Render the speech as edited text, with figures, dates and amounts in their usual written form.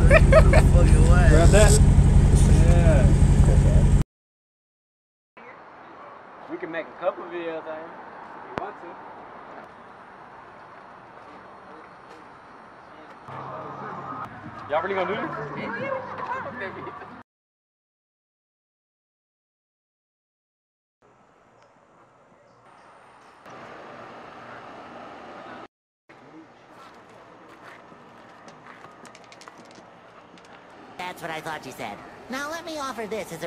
Grab that. Yeah. We can make a couple videos out here if you want to. Y'all really gonna do this? That's what I thought you said. Now let me offer this as a